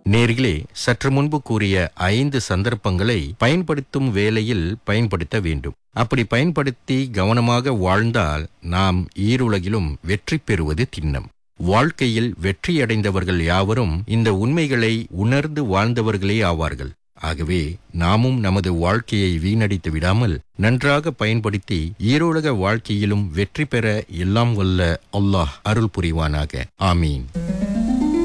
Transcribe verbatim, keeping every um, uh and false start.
நேர்களே, சற்று முன்பு கூறிய ஐந்து சந்தர்ப்பங்களை பயன்படுத்தும் வேளையில் பயன்படுத்த வேண்டும். அப்படி பயன்படுத்தி கவனமாக வாழ்ந்தால் நாம் ஈருலகிலும் வெற்றி பெறுவது திண்ணம். வாழ்க்கையில் வெற்றியடைந்தவர்கள் யாவரும் இந்த உண்மைகளை உணர்ந்து வாழ்ந்தவர்களே ஆவார்கள். ஆகவே நாமும் நமது வாழ்க்கையை வீணடித்து விடாமல் நன்றாக பயன்படுத்தி ஈருலக வாழ்க்கையிலும் வெற்றி பெற எல்லாம் வல்ல அல்லாஹ் அருள் புரிவானாக. ஆமீன்.